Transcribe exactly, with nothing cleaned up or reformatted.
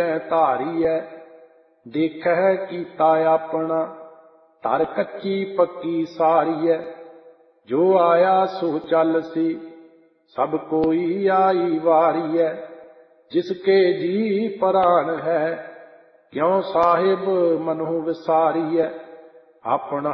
ਮੈਂ ਧਾਰੀਐ। ਦੇਖੈ ਕੀਤਾ ਆਪਣਾ ਧਰ ਕੱਚੀ ਪੱਕੀ ਸਾਰੀਐ। ਜੋ ਆਇਆ ਸੋ ਚੱਲਸੀ ਸਭ ਕੋਈ ਆਈ ਵਾਰੀਐ। ਜਿਸਕੇ ਜੀ ਪ੍ਰਾਣ ਹੈ ਕਿਉ ਸਾਹਿਬ ਮਨਹੁ ਵਿਸਾਰੀਐ। ਆਪਣਾ